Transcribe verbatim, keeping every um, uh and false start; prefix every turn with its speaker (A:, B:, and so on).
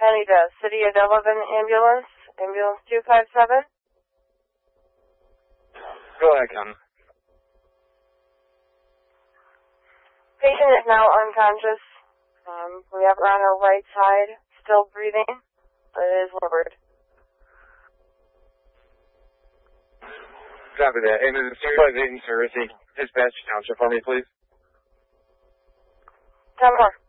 A: Penny to City of Delavan Ambulance, Ambulance two five seven.
B: Go ahead, Captain.
A: Patient is now unconscious. Um, we have her on her right side, still breathing, but it is lowered.
B: Copy that. And then the supervising service, dispatch township for me, please.
A: Ten more.